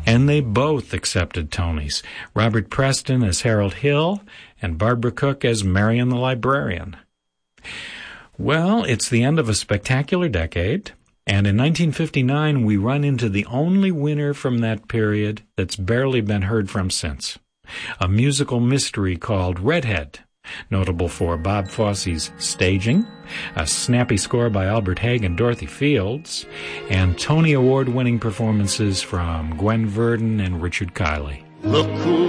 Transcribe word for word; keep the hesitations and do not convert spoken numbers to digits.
And they both accepted Tonys, Robert Preston as Harold Hill and Barbara Cook as Marion the Librarian. Well, it's the end of a spectacular decade, and in nineteen fifty-nine we run into the only winner from that period that's barely been heard from since, a musical mystery called Redhead, notable for Bob Fosse's staging, a snappy score by Albert Haig and Dorothy Fields, and Tony Award-winning performances from Gwen Verdon and Richard Kiley. Look who